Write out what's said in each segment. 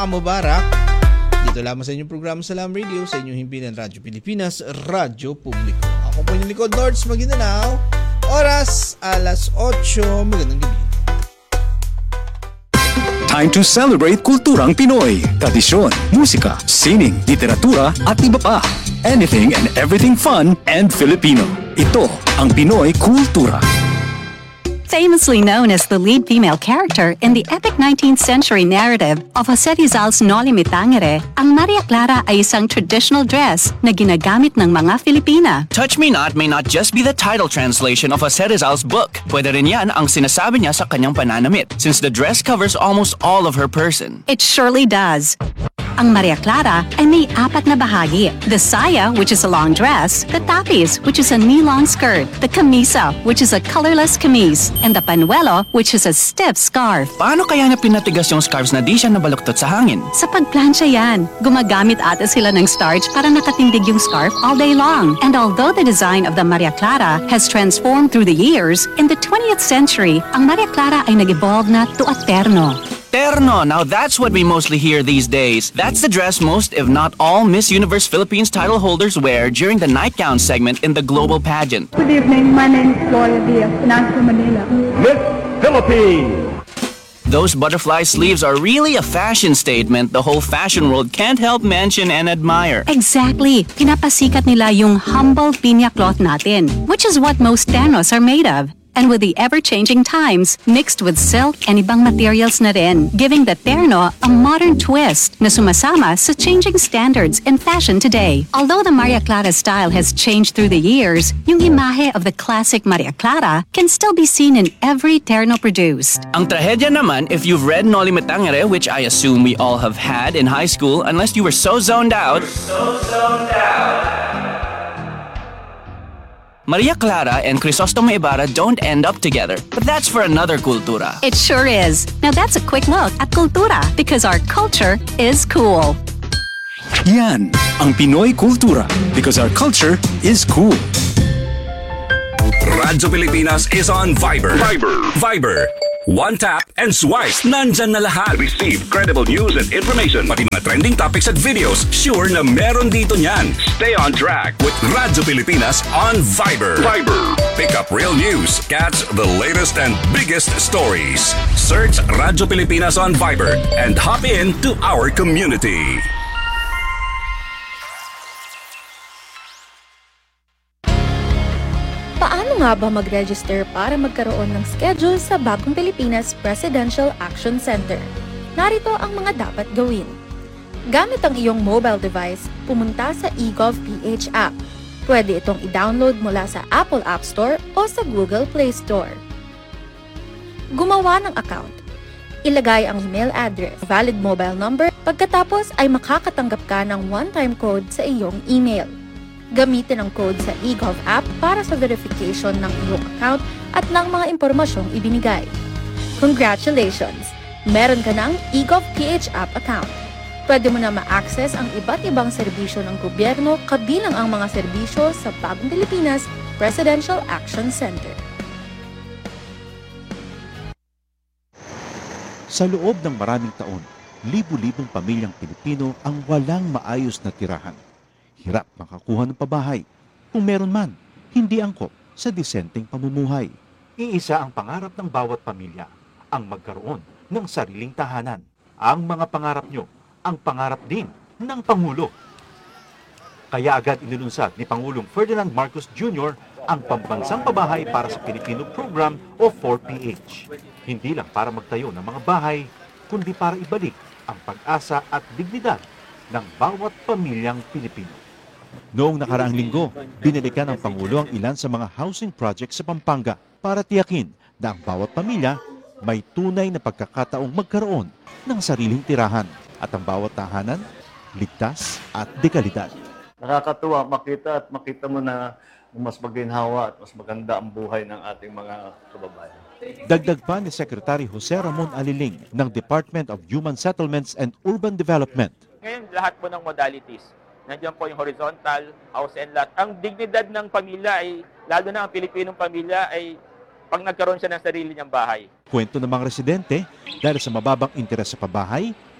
Mubarak. Dito lamang sa inyong programa Salam Radio, sa inyong himpilan Radyo Pilipinas, Radyo Publiko. Ako po yung likod, Lords Maguindanao. Oras, alas 8. Magandang gabi. Time to celebrate kulturang Pinoy. Tradisyon, musika, sining, literatura at iba pa. Anything and everything fun and Filipino. Ito ang Pinoy Kultura. Famously known as the lead female character in the epic 19th century narrative of Jose Rizal's Noli Me Tangere, ang Maria Clara ay isang traditional dress na ginagamit ng mga Filipina. Touch Me Not may not just be the title translation of Jose Rizal's book. Pwede rin yan ang sinasabi niya sa kanyang pananamit, since the dress covers almost all of her person. It surely does. Ang Maria Clara ay may 4 na bahagi. The saya, which is a long dress, the tapis, which is a knee-long skirt, the camisa, which is a colorless camise, and the panuelo, which is a stiff scarf. Paano kaya na pinatigas yung scarves na di siya nabaluktot sa hangin? Sa pagplansya yan, gumagamit ata sila ng starch para nakatindig yung scarf all day long. And although the design of the Maria Clara has transformed through the years, in the 20th century, ang Maria Clara ay nag-evolve na to a terno. Terno, now that's what we mostly hear these days. That's the dress most, if not all, Miss Universe Philippines title holders wear during the nightgown segment in the global pageant. Good evening, my name is Gloria Diaz, Financial Manila. Miss Philippines! Those butterfly sleeves are really a fashion statement the whole fashion world can't help mention and admire. Exactly. Pinapasikat nila yung humble pinya cloth natin, which is what most ternos are made of. And with the ever-changing times, mixed with silk and ibang materials na rin, giving the terno a modern twist na sumasama sa changing standards in fashion today. Although the Maria Clara style has changed through the years, yung imahe of the classic Maria Clara can still be seen in every terno produced. Ang trahedya naman, if you've read Noli Me Tangere, which I assume we all have had in high school, unless you were so zoned out. Maria Clara and Crisostomo Ibarra don't end up together, but that's for another kultura. It sure is. Now that's a quick look at kultura, because our culture is cool. Yan ang Pinoy Kultura, because our culture is cool. Radyo Pilipinas is on Viber. Viber. One tap and swipe. Nandyan na lahat. Receive credible news and information. Pati mga trending topics at videos. Sure na meron dito niyan. Stay on track with Radyo Pilipinas on Viber. Pick up real news. Catch the latest and biggest stories. Search Radyo Pilipinas on Viber and hop in to our community. Paano nga ba mag-register para magkaroon ng schedule sa Bagong Pilipinas Presidential Action Center? Narito ang mga dapat gawin. Gamit ang iyong mobile device, pumunta sa eGov.ph app. Pwede itong i-download mula sa Apple App Store o sa Google Play Store. Gumawa ng account. Ilagay ang email address, valid mobile number, pagkatapos ay makakatanggap ka ng one-time code sa iyong email. Gamitin ang code sa eGov app para sa verification ng iyong account at ng mga impormasyong ibinigay. Congratulations! Meron ka ng eGov.ph app account. Pwede mo na ma-access ang iba't ibang serbisyo ng gobyerno kabilang ang mga serbisyo sa Bagong Pilipinas Presidential Action Center. Sa loob ng maraming taon, libu-libong pamilyang Pilipino ang walang maayos na tirahan. Hirap makakuha ng pabahay. Kung meron man, hindi angkop sa disenteng pamumuhay. Iisa ang pangarap ng bawat pamilya, ang magkaroon ng sariling tahanan. Ang mga pangarap nyo, ang pangarap din ng Pangulo. Kaya agad inilunsad ni Pangulong Ferdinand Marcos Jr. ang Pambansang Pabahay para sa Pilipino Program o 4PH. Hindi lang para magtayo ng mga bahay, kundi para ibalik ang pag-asa at dignidad ng bawat pamilyang Pilipino. Noong nakaraang linggo, binalikan ng Pangulo ang ilan sa mga housing projects sa Pampanga para tiyakin na ang bawat pamilya may tunay na pagkakataong magkaroon ng sariling tirahan at ang bawat tahanan ligtas at dekalidad. Nakakatuwa makita mo na mas maginhawa at mas maganda ang buhay ng ating mga kababayan. Dagdag pa ni Secretary Jose Ramon Aliling ng Department of Human Settlements and Urban Development. Ngayon, lahat po ng modalities. Nandiyan po yung horizontal, house and lot. Ang dignidad ng pamilya ay, lalo na ang Pilipinong pamilya, ay pag nagkaroon siya ng sarili niyang bahay. Kwento ng mga residente, dahil sa mababang interes sa pabahay,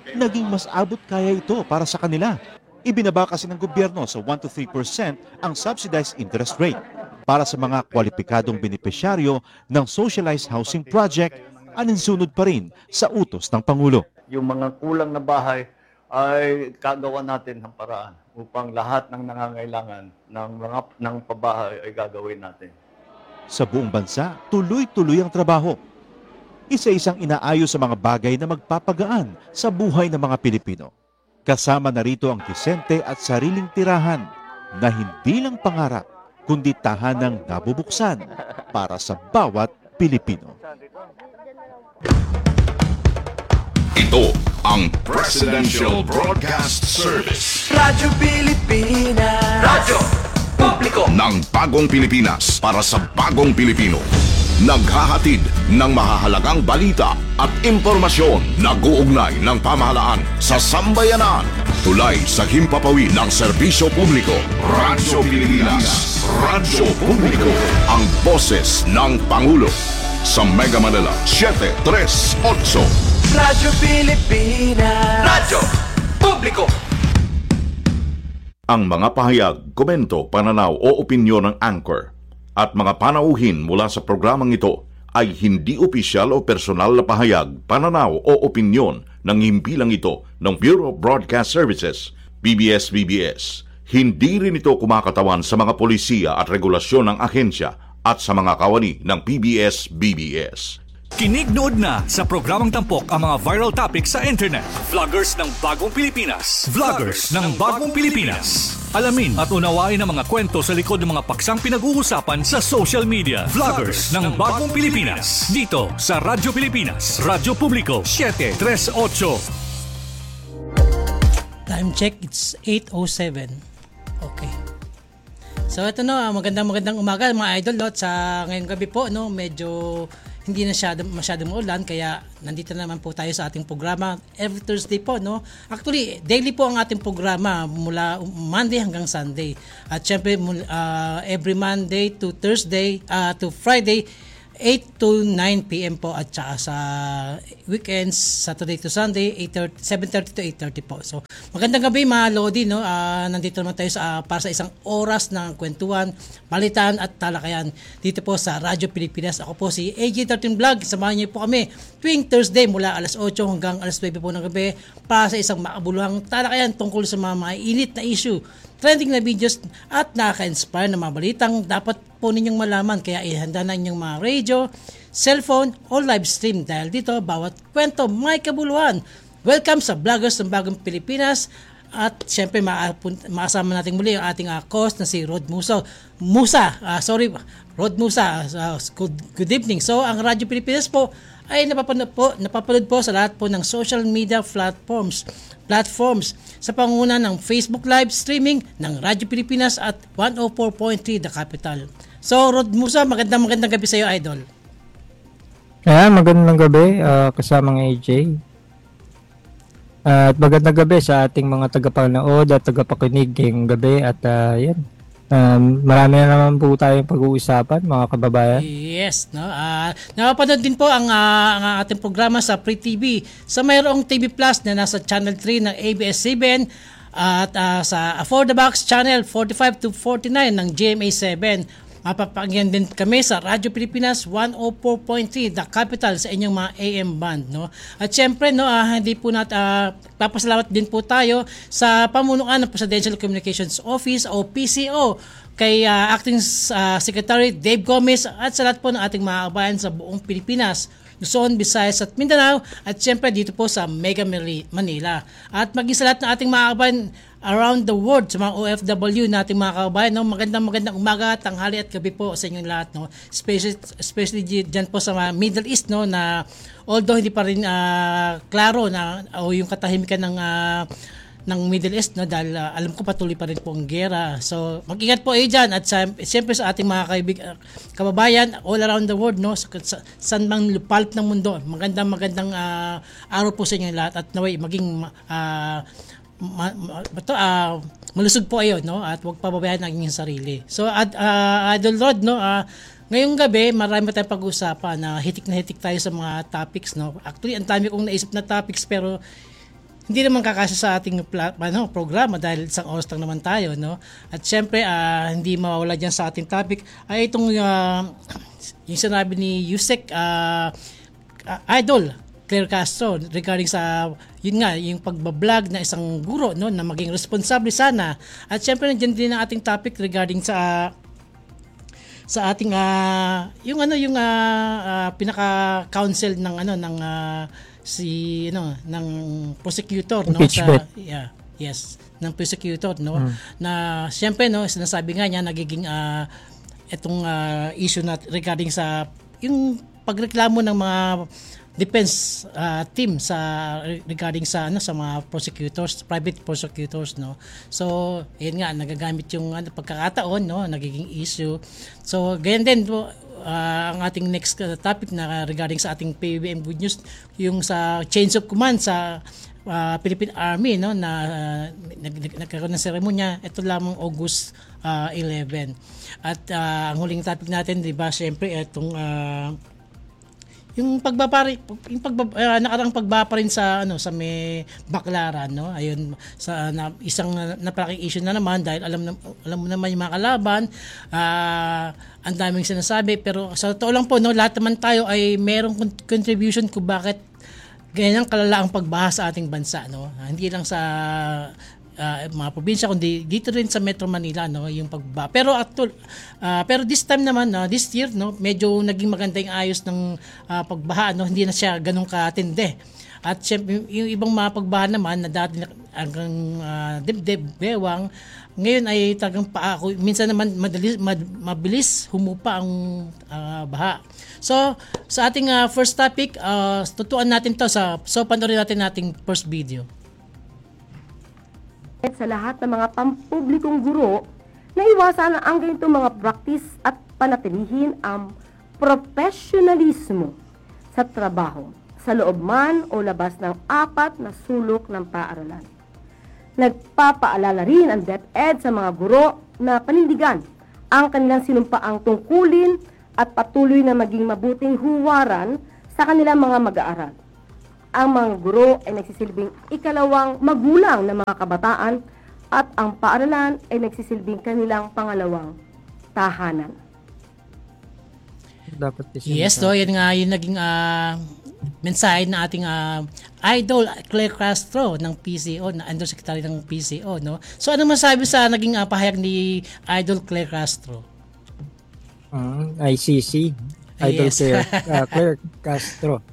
naging mas abot kaya ito para sa kanila. Ibinaba kasi ng gobyerno sa 1 to 3% ang subsidized interest rate para sa mga kwalipikadong benepisyaryo ng socialized housing project, aninsunod pa rin sa utos ng Pangulo. Yung mga kulang na bahay ay kagawa natin ng paraan upang lahat ng nangangailangan ng pabahay ay gagawin natin. Sa buong bansa, tuloy-tuloy ang trabaho. Isa-isang inaayos sa mga bagay na magpapagaan sa buhay ng mga Pilipino. Kasama na rito ang disente at sariling tirahan na hindi lang pangarap, kundi tahanang nabubuksan para sa bawat Pilipino. Ito ang Presidential Broadcast Service. Radyo Pilipinas. Radyo Publiko ng bagong Pilipinas para sa bagong Pilipino. Naghahatid ng mahahalagang balita at impormasyon na guugnay ng pamahalaan sa sambayanan. Tulay sa himpapawid ng serbisyo publiko. Radyo Pilipinas. Radyo Publiko. Ang boses ng Pangulo. Sa Mega Manila, 738. Radyo Pilipinas. Radyo Publiko. Ang mga pahayag, komento, pananaw o opinyon ng anchor at mga panauhin mula sa programang ito ay hindi opisyal o personal na pahayag, pananaw o opinyon ng himpilang ito ng Bureau of Broadcast Services, PBS-BBS. Hindi rin ito kumakatawan sa mga polisiya at regulasyon ng ahensya at sa mga kawani ng PBS-BBS. Kinig-nood na sa programang tampok ang mga viral topics sa internet. Vloggers ng Bagong Pilipinas. Vloggers ng Bagong Pilipinas. Alamin at unawain ang mga kwento sa likod ng mga paksang pinag-uusapan sa social media. Vloggers ng Bagong Pilipinas. Dito sa Radyo Pilipinas. Radyo Publiko 738. Time check, it's 8:07. Okay. So ito magandang umaga mga idol, no? Sa ngayong gabi po, no, medyo hindi na masyadong maulan, kaya nandito naman po tayo sa ating programa every Thursday po, no. Actually, daily po ang ating programa mula Monday hanggang Sunday. At syempre every Monday to Thursday to Friday 8 to 9 p.m. po, at saka sa weekends, Saturday to Sunday, 7:30 to 8:30 po. So, magandang gabi mga Lodi, no? Nandito naman tayo para sa isang oras ng kwentuhan, balitaan at talakayan dito po sa Radyo Pilipinas. Ako po si AJ13 Vlog. Samahan niyo po kami tuwing Thursday mula alas 8 hanggang alas 9 po ng gabi para sa isang makabuluhang talakayan tungkol sa mga mainit na issue, trending na videos at nakaka-inspire na mga balitang dapat po ninyong malaman. Kaya ihanda na inyong mga radio, cellphone o live stream dahil dito bawat kwento may kabuluhan. Welcome sa Vloggers ng Bagong Pilipinas. At syempre makasama natin muli ang ating host na si Rod Musa. Rod Musa. Good evening. So ang Radyo Pilipinas po ay napapanood po sa lahat po ng social media platforms sa pangunguna ng Facebook live streaming ng Radyo Pilipinas at 104.3 The Capital. So Rod Musa, magandang gabi sa iyo, idol. Magandang gabi kasamang AJ. At magandang gabi sa ating mga tagapanood at tagapakinig ngayong gabi. At marami na naman po tayong pag-uusapan, mga kababayan. Yes, no. Napapanood din po ang ating programa sa Free TV sa mayroong TV Plus na nasa Channel 3 ng ABS-CBN at sa For the Box Channel 45 to 49 ng GMA7. Mapapakinggan din kami sa Radyo Pilipinas 104.3 The Capital sa inyong mga AM band, no. At syempre, no, hindi po papasalamat din po tayo sa pamunuan ng Presidential Communications Office o PCO kay Acting Secretary Dave Gomez at sa lahat po ng ating mga kabayan sa buong Pilipinas, Luzon, Visayas at Mindanao, at syempre dito po sa Mega Manila. At maging sa lahat ng ating mga kabayan around the world, sa mga OFW nating mga kabayan, no? Magandang umaga, tanghali at gabi po sa inyong lahat, no? Especially dyan po sa Middle East, no, na although hindi pa rin klaro na yung katahimikan ng Middle East, no, dahil alam ko patuloy pa rin po ang gera. So mag-ingat po dyan, at siyempre sa ating mga kababayan all around the world, no, saan mang lupalop ng mundo, magandang araw po sa inyo lahat, at naway maging malusog po ayo, no, at huwag pababayaan ang inyong sarili. So Idol Rod, no, ngayong gabi marami tayong pag-uusapan na hitik tayo sa mga topics, no. Actually ang dami kong naisip na topics pero hindi naman kakasya sa ating programa dahil isang oras lang naman tayo, no? At syempre, hindi mawawala dyan sa ating topic ay itong yung sinabi ni Yusek Idol Claire Castro regarding sa yun nga yung pagbablog na isang guro, no, na maging responsable sana. At syempre nandiyan din ang ating topic regarding sa ating yung pinaka counsel ng ng prosecutor, no, ng prosecutor, no, na syempre, no, sinasabi nga niya nagiging itong issue na regarding sa yung pagreklamo ng mga defense team regarding sa mga prosecutors, private prosecutors, no. So yun nga, nagagamit yung pagkakataon, no, nagiging issue. So ganyan din po ang ating next topic na regarding sa ating PBBM Good News, yung sa change of command sa Philippine Army, no, na nagkaroon ng seremonya ito lamang August 11. At ang huling topic natin, 'di ba, syempre itong yung nakarang pagbaparin sa sa may Baclaran, no. Ayun, sa isang napalaking issue na naman dahil alam mo naman yung mga kalaban, ang daming sinasabi, pero sa totoo lang po, no, lahat naman tayo ay merong contribution kung bakit ganyan kalala ang pagbaha sa ating bansa, no. Hindi lang sa mga probinsya kundi dito rin sa Metro Manila, no, yung pagbaha. Pero this time naman, this year, no, medyo naging maganda yung ayos ng pagbaha, no. Hindi na siya ganun katindi. At syempre yung ibang mga pagbaha naman na dati hanggang dibdib, bewang, ngayon ay talagang paako. Minsan naman mabilis humupa ang baha. So sa ating first topic, tutuan natin to so panoorin natin ating first video. Sa lahat ng mga pampublikong guro na iwasan ang ganitong mga practice at panatilihin ang professionalismo sa trabaho, sa loob man o labas ng 4 na sulok ng paaralan. Nagpapaalala rin ang DepEd sa mga guro na panindigan ang kanilang sinumpaang tungkulin at patuloy na maging mabuting huwaran sa kanilang mga mag-aaral. Ang mga guro ay nagsisilbing ikalawang magulang ng mga kabataan at ang paaralan ay nagsisilbing kanilang pangalawang tahanan. Yes, to, yan nga yung naging mensahe na ating idol Claire Castro ng PCO, na undersecretary ng PCO, no. So ano masabi sa naging pahayag ni idol Claire Castro? ICC, idol yes. Claire Castro.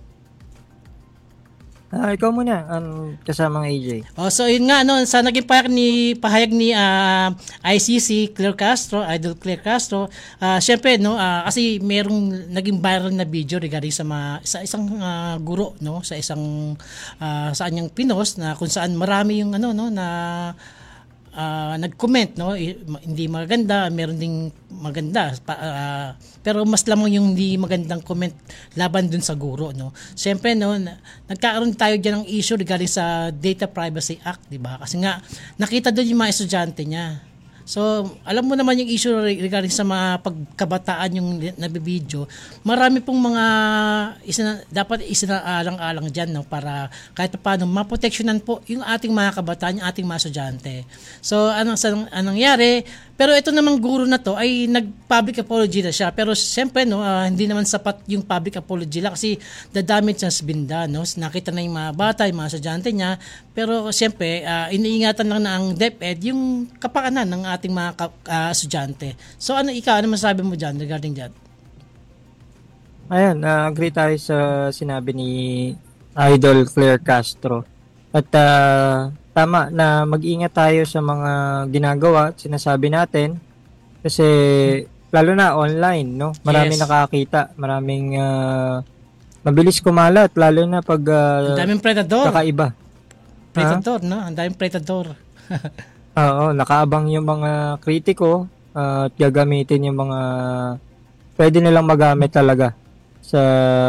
Ikaw muna, kasamang AJ. So yun nga, no, sa naging pahayag ni ICC Claire Castro, idol Claire Castro, syempre, no, kasi merong naging viral na video regarding sa isang guro, no, sa isang sa kanyang pinost na kung saan marami yung na nag-comment, no, hindi maganda, meron ding maganda, pero mas lamang yung hindi magandang comment laban dun sa guro, no. Siyempre, no, nagkakaroon tayo diyan ng issue regarding sa Data Privacy Act, di ba? Kasi nga nakita doon yung mga estudyante niya. So, alam mo naman yung issue regarding sa mga pagkabataan yung nabibideo. Marami pong mga dapat isinaalang-alang dyan, no, para kahit paano maproteksyonan po yung ating mga kabataan, yung ating mga estudyante. So, anong nangyari? Pero ito namang guro na to ay nag-public apology na siya. Pero siyempre, no, hindi naman sapat yung public apology lang kasi the damage has been done, no? Nakita na yung mga bata, yung mga estudyante niya. Pero siyempre, iniingatan lang na ang DepEd yung kapakanan ng ating mga estudyante. So ano masasabi mo dyan regarding that? Ayan, agree tayo sa sinabi ni Idol Claire Castro. At tama na mag-ingat tayo sa mga ginagawa at sinasabi natin kasi lalo na online, no? Marami nakakita, maraming mabilis kumalat lalo na pag daming predator. Kakaiba. Predator, no? Ang daming predator. Oo, nakaabang yung mga kritiko at gagamitin yung mga pwede nilang magamit talaga sa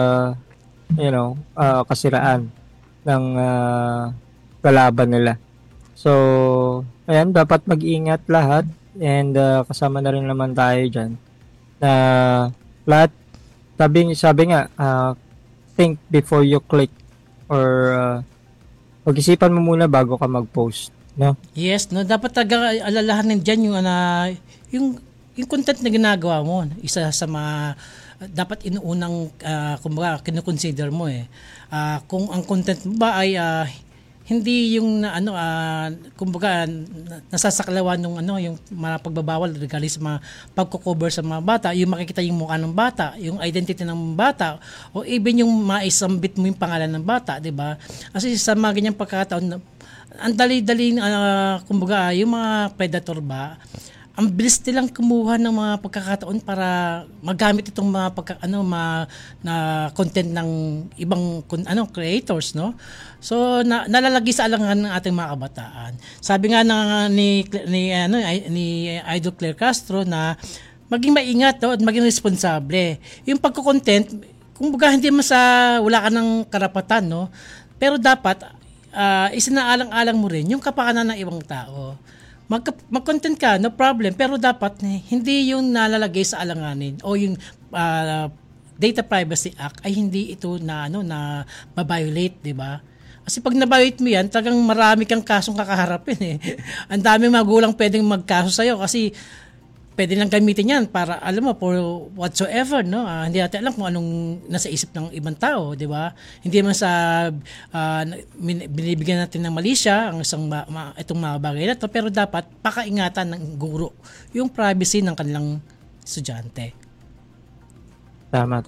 kasiraan ng kalaban nila. So, ayan, dapat mag-ingat lahat and kasama na rin naman tayo dyan na lahat, sabi nga, think before you click or pag-isipan mo muna bago ka mag-post, no? Yes, no, dapat talaga alalahanin diyan yung content na ginagawa mo. Isa sa mga dapat inuunang kumbaga kino-consider mo kung ang content mo ba ay hindi yung kumbaga nasasaklawan yung mga pagbabawal regarding sa mga pagko-cover sa mga bata, yung makikita yung mukha ng bata, yung identity ng bata, o even yung maisambit mo yung pangalan ng bata, di ba? Kasi sa mga ganyang pagkakataon, ang dali-dali kumbaga yung mga predator ba, ang bilis nilang kumuha ng mga pagkakataon para magamit itong mga na content ng ibang creators, no? So nalalagi sa alangan ng ating mga kabataan. Sabi nga ni Idol Claire Castro na maging maingat at maging responsable. Yung pagko-content, kumbaga hindi mo wala ka ng karapatan, no? Pero dapat isinaalang-alang mo rin yung kapakanan ng ibang tao. Mag-content ka, no problem, pero dapat hindi yung nalalagay sa alanganin o yung Data Privacy Act ay hindi ito na ma-violate, di ba? Kasi pag na-violate mo yan, talagang marami kang kasong kakaharapin Ang daming magulang pwedeng magkaso sa'yo kasi pwede lang gamitin yan para, alam mo, for whatsoever, no? Hindi natin alam kung anong nasa isip ng ibang tao, di ba? Hindi man sa binibigyan natin ng mali siya ang itong mga bagay na to, pero dapat pakaingatan ng guro yung privacy ng kanilang estudyante. Tama.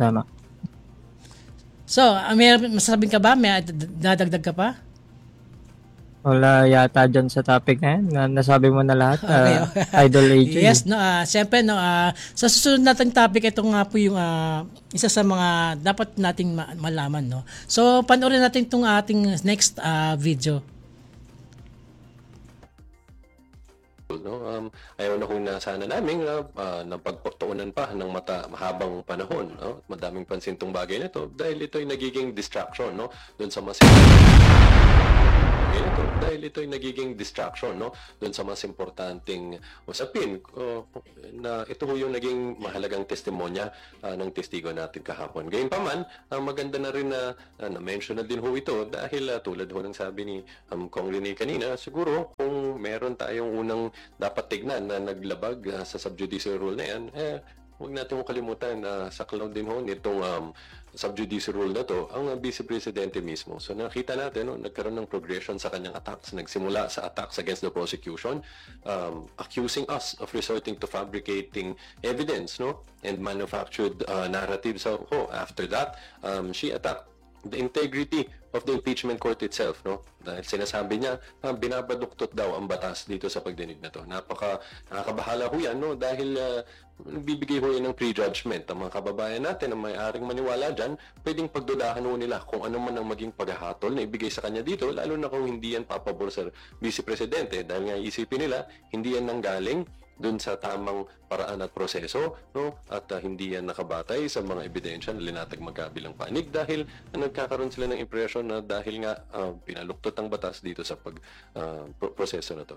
So, may masasabing ka ba? May dadagdag ka pa? Wala yata dyan sa topic na yan. Nasabi mo na lahat, Idol AJ. Yes, no, siyempre, no, sa susunod nating topic, ito nga po yung isa sa mga dapat nating malaman, no. So, panoorin natin itong ating next video. No, ayaw na kung sana namin na pagtuunan pa ng mahabang panahon, no? Madaming pansin tong bagay na to dahil ito ay nagiging distraction, no, doon sa mas doon sa mas importanteng usapin na ito ho yung naging mahalagang testimonya ng testigo natin kahapon. Gayunpaman, maganda na rin na na-mention na din ho ito dahil tulad ho ng sabi ni Kong Rene kanina, siguro kung meron tayong unang dapat tignan na naglabag sa subjudice rule na yan, huwag natin kalimutan na sa cloud din ho nitong subjudice rule na to, ang Vice Presidente mismo. So nakita natin, nagkaroon ng progression sa kanyang attacks. Nagsimula sa attacks against the prosecution, accusing us of resorting to fabricating evidence, no, and manufactured narratives. So after that, she attacked the integrity of the impeachment court itself, no? Dahil sinasabi niya na binabaduktot daw ang batas dito sa pagdinig na to. Nakakabahala ho yan, no? Dahil bibigay ho yan ng prejudgment. Ang mga kababayan natin na may-aring maniwala dyan, pwedeng pagdudahan ho nila kung ano man ang maging paghahatol na ibigay sa kanya dito, lalo na kung hindi yan papabor sa Vice Presidente. Dahil nga isipin nila, hindi yan nanggaling dun sa tamang paraan at proseso, no? At hindi yan nakabatay sa mga ebidensya na linatag magkabilang panig dahil nagkakaroon sila ng impression na dahil nga pinaluktot ang batas dito sa proseso na to.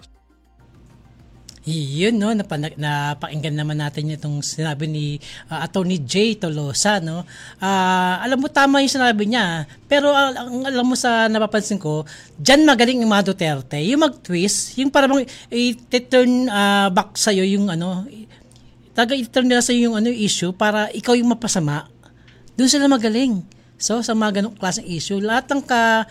Yun, no, napakinggan naman natin itong sinabi ni Attorney Jay Tolosa, no. Alam mo, tama yung sinabi niya, pero alam mo sa napapansin ko, dyan magaling yung mga Duterte, yung mag-twist, yung parang i-turn back sa'yo yung i-turn nila sa'yo yung issue para ikaw yung mapasama. Doon sila magaling. So, sa mga ganong klaseng issue, lahat ng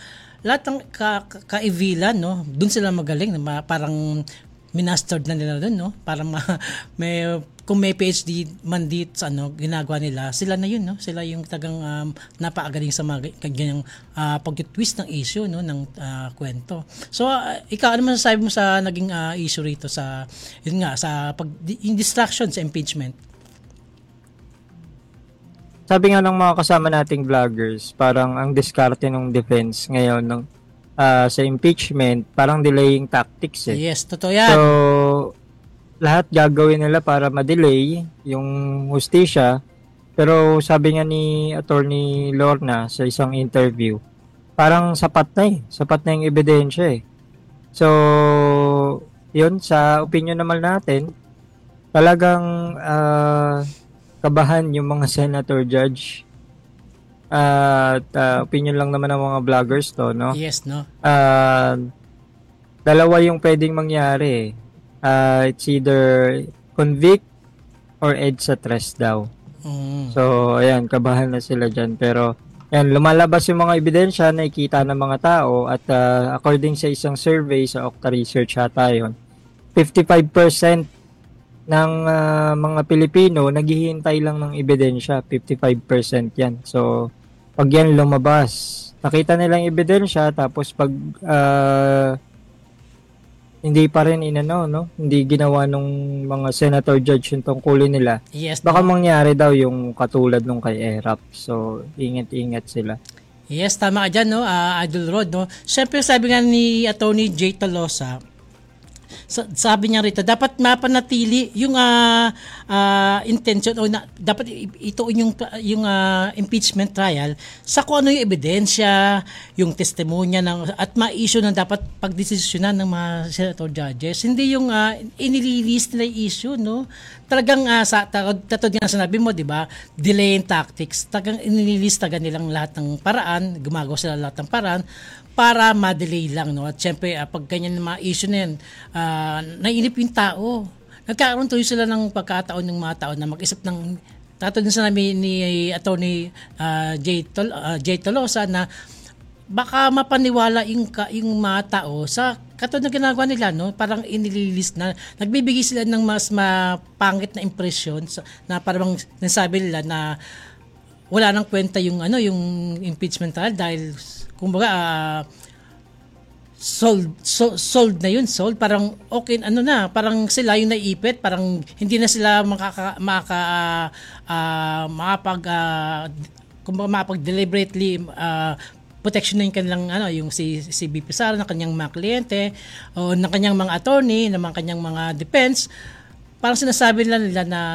ka-evilan, no, doon sila magaling, parang minastered na nila doon, no? Para kung may PhD man dito sa ginagawa nila, sila na yun, no? Sila yung tagang napakagaling sa mga ganyang pag-twist ng issue, no, ng kwento. So, ikaw, ano masasabi mo sa naging issue rito sa yun nga sa yung distraction sa impeachment? Sabi nga ng mga kasama nating vloggers, parang ang diskarte ng defense ngayon ng sa impeachment, parang delaying tactics eh. Yes, totoo yan. So, lahat gagawin nila para ma-delay yung hustisya. Pero sabi nga ni Attorney Lorna sa isang interview, parang sapat na eh. Sapat na yung ebidensya eh. So, yun, sa opinion naman natin, talagang kabahan yung mga senator judge At opinion lang naman ng mga vloggers to, no? Yes, no? Dalawa yung pwedeng mangyari. It's either convict or EDSA arrest daw. So, ayan, kabahan na sila dyan. Pero, ayan, lumalabas yung mga ebidensya na nakikita ng mga tao at according sa isang survey sa Okta Research ata yun, 55% ng mga Pilipino naghihintay lang ng ebidensya. 55% yan. So, pag yan lumabas, nakita nilang ebidensya, tapos pag hindi pa rin no? Hindi ginawa nung mga senator judge yung tungkulin nila. Yes, baka mangyari daw yung katulad nung kay Erap. So, ingat-ingat sila. Yes, tama ka dyan, no? Idol Rod, no? Siyempre, sabi nga ni Attorney Jay Tolosa, sabi niya rito, dapat mapanatili yung intention o dapat ito yung impeachment trial sa kung ano yung ebidensya, yung testimonya at ma-issue na dapat pagdesisyonan ng mga senator judges. Hindi yung inililist na issue, no? Talagang tatod nga sinabi mo, di ba? Delaying tactics. Talagang inililist nilang lahat ng paraan, gumagawa sila lahat ng paraan para ma-delay lang, no? At syempre, pag ganyan mga issue na yan, nainip yung tao. Nagkakaroon tuloy sila ng pagkataon ng mga tao na mag-isip ng, tatod na sinabi ni Attorney Jay Tolosa na baka mapaniwala yung mga tao sa katulad na ginagawa nila, no? Parang inililist na, nagbibigay sila ng mas mapangit na impression na parang nasabi nila na wala nang kwenta yung impeachment trial dahil kumbaga sold na yun, parang okay, parang sila yung naiipit, parang hindi na sila makapag deliberately protection na yung kanilang yung si BP Sara ng kanyang mga kliyente o ng kanyang mga attorney, ng mga kanyang mga defense. Parang sinasabi nila na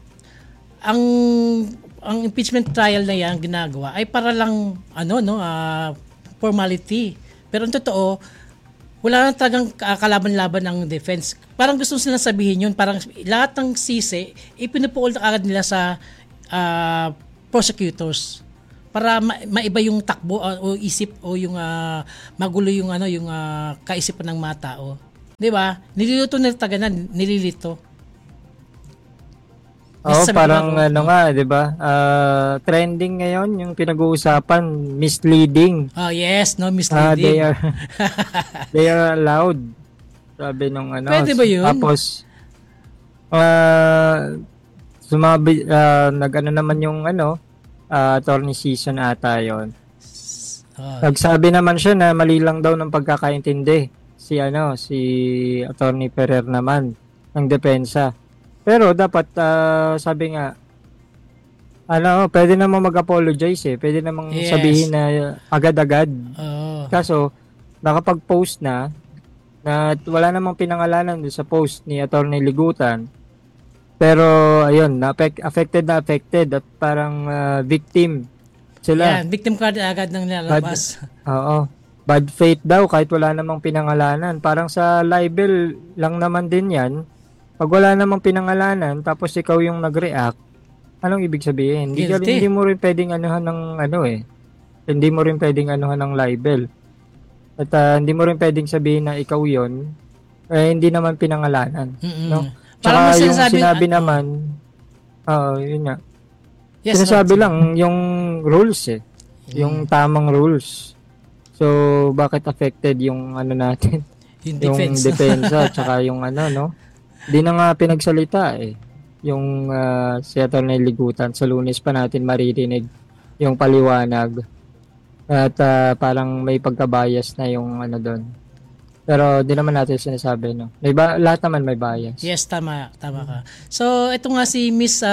ang impeachment trial na yan ginagawa ay para lang formality. Pero ang totoo, wala nang talagang kalaban-laban ng defense. Parang gusto nila sabihin yun, parang lahat ng sisi ipinupuol na agad nila sa prosecutors para maiba yung takbo o isip o yung magulo yung yung kaisipan ng mga tao. 'Di ba? Nililito nila tagana, nililito. Parang nga, 'di ba? Trending ngayon yung pinag-uusapan, misleading. Oh, yes, no, misleading. They are allowed. Sabi nung Pwede ba yun? Tapos naman yung attorney season ata yon. Nagsabi naman siya na mali lang daw ng pagkakaintindi si Attorney Ferrer naman ng depensa. Pero dapat sabi nga pwede namang mag-apologize pwede namang sabihin na agad-agad. Kaso nakapag-post na wala namang pinangalanan sa post ni Attorney Ligutan. Pero ayun, affected at parang victim sila. Yeah, victim card agad nang nilalabas. Bad faith daw kahit wala namang pinangalanan. Parang sa libel lang naman din 'yan. Pag wala namang pinangalanan tapos ikaw yung nag-react, anong ibig sabihin? Hindi mo rin pwedeng anuhan ng Hindi mo rin pwedeng anuhan ng libel. At hindi mo rin pwedeng sabihin na ikaw 'yon. Hindi naman pinangalanan, no? Tsaka yung sinabi naman, yun nga. Yes, sinasabi lang yung rules yung tamang rules. So, bakit affected yung natin? Yung depensa, tsaka yung Hindi na nga pinagsalita yung si Atty. Ligutan. Sa Lunes pa natin maririnig yung paliwanag. At parang may pagka-bias na yung doon. Pero di naman natin sinasabi, no? Lahat naman may bias. Yes, tama ka. So, ito nga si Miss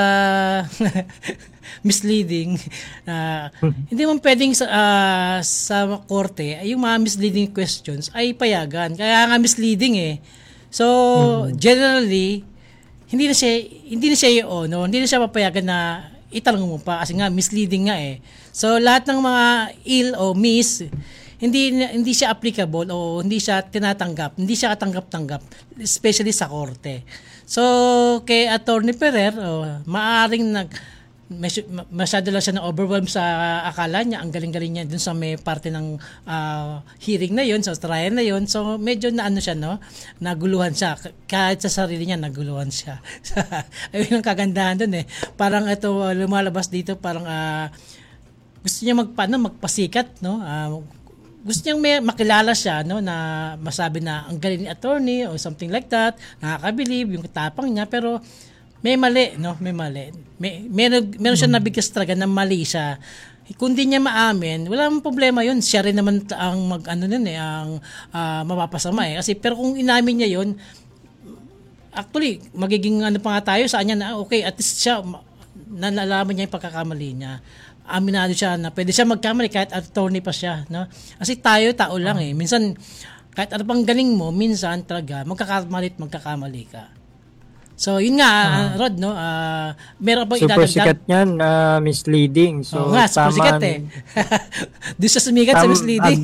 misleading. Hindi mo pwedeng sa korte, yung mga misleading questions ay payagan. Kaya nga misleading So, generally, hindi na siya hindi na siya papayagan na itanong mo pa kasi nga misleading nga So, lahat ng mga ill o miss, hindi siya applicable o hindi siya tinatanggap, hindi siya katanggap-tanggap, especially sa korte. So, kay Attorney Ferrer, maaring masyado lang siya na-overwhelm sa akala niya. Ang galing-galing niya dun sa may parte ng hearing na yun, sa trial na yun. So, medyo siya, no? Naguluhan siya. Kahit sa sarili niya, naguluhan siya. Ayun ang kagandahan dun eh. Parang ito, lumalabas dito, parang gusto niya magpasikat, no? Gusto niyang makilala siya, no, na masabi na ang galing ni attorney or something like that, nakakabilib yung tapang niya, pero may mali, no, may mali. Meron siya nabigkas talaga na mali siya. Kung di niya maamin, wala namang problema yun. Siya rin naman ang ang mapapasama eh. Kasi pero kung inamin niya yun, actually magiging pa nga tayo sa kanya na okay, at least siya nalalaman niya yung pagkakamali niya. Aminado siya na pwede siya magkamali kahit attorney pa siya, no? Kasi tayo tao lang eh. Minsan kahit ano pang galing mo, minsan talaga magkakamali ka. So yun nga, Rod, no? Meron pang super sikat niyan, misleading. So nga, super sikat eh. Doon siya sumikat sa misleading.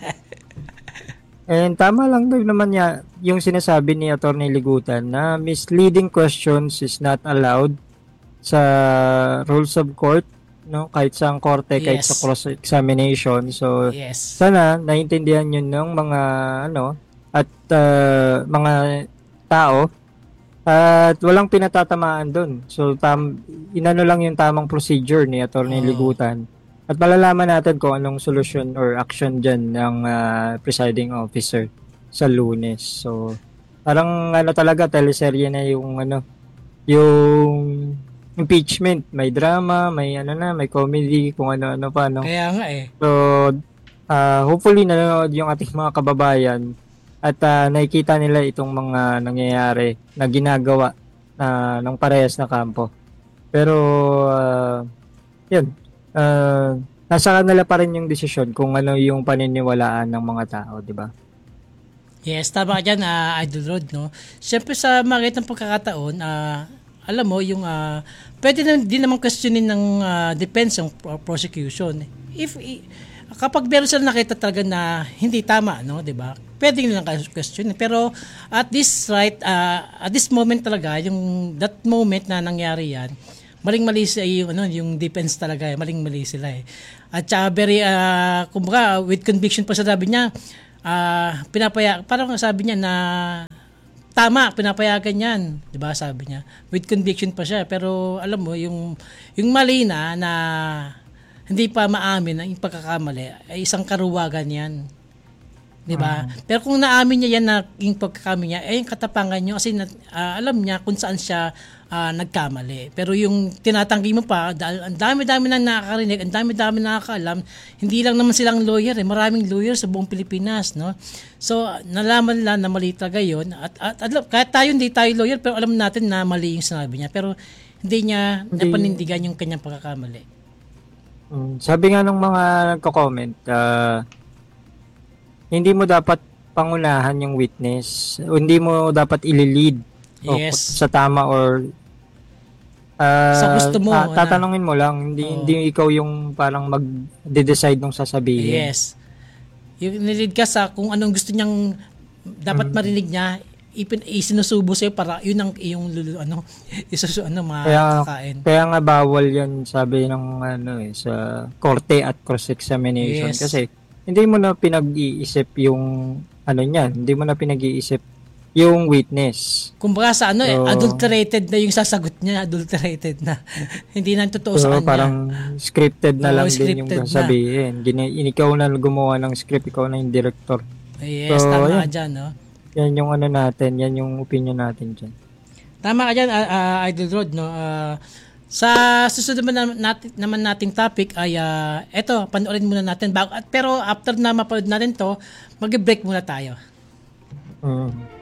And tama lang din naman niya yung sinasabi ni Attorney Ligutan na misleading questions is not allowed sa rules of court, no, kahit sa korte, kahit sa cross-examination. So, sana naintindihan yun ng mga at mga tao at walang pinatatamaan doon. So, inano lang yung tamang procedure ni Attorney Ligutan. At malalaman natin kung anong solusyon or action dyan ng presiding officer sa Lunes. So, parang talaga, teleserye na yung yung impeachment, may drama, may may comedy, kung ano-ano pa, no? Kaya nga eh. So, hopefully nanonood yung ating mga kababayan at nakikita nila itong mga nangyayari na ginagawa ng parehas na kampo. Pero, yun, nasa kanila pa rin yung desisyon kung ano yung paniniwalaan ng mga tao, di ba? Yes, tama ka dyan, Idol Rod, no? Siyempre sa mga ng pagkakataon, alam mo, yung pwede din naman questionin ng defense ng prosecution. Kapag meron sila nakita talaga na hindi tama, no, 'di ba? Pwede nilang questionin. Pero at this moment talaga, that moment na nangyari yan, maling-mali yung defense talaga, maling-mali sila eh. At very kumbaga with conviction pa sabi niya, parang sabi niya na tama, pinapayagan yan. Diba, sabi niya. With conviction pa siya. Pero, alam mo, yung mali na hindi pa maamin ang pagkakamali, ay isang karuwagan yan. Diba? Pero kung naamin niya yan na yung pagkakamali niya, yung katapangan niyo kasi alam niya kung saan siya nagkamali. Pero yung tinatanggi mo pa, dahil ang dami-dami na nakakarinig, ang dami-dami na nakakaalam, hindi lang naman silang lawyer eh. Maraming lawyer sa buong Pilipinas, no? So, nalaman lang na mali talaga yun. At kahit hindi tayo lawyer, pero alam natin na mali yung sinabi niya. Pero hindi niya napanindigan yung kanyang pagkakamali. Sabi nga ng mga nagko-comment, hindi mo dapat pangunahan yung witness. Hindi mo dapat ililid sa tama or sa gusto mo. Tatanungin mo lang. Hindi ikaw yung parang mag-decide nung sasabihin. Yes. Yung nilid ka sa kung anong gusto niyang dapat marinig niya, isinusubo sa'yo para yun ang iyong makakain. Kaya nga bawal yan, sabi ng sa korte at cross-examination. Yes. Kasi hindi mo na pinag-iisip yung hindi mo na pinag-iisip yung witness. Kumbaga sa adulterated na yung sasagot niya, adulterated na. Hindi na totoo sa kanya. Parang scripted na lang din yung sasabihin. Ikaw na gumawa ng script, ikaw na yung director. Yes, tama ka dyan, no? Yan yung natin, yan yung opinion natin dyan. Tama ka dyan, Idol Rod, no? Sa susunod naman nating topic ay eto, panoorin muna natin. Pero after na mapanood natin to, mag-break muna tayo.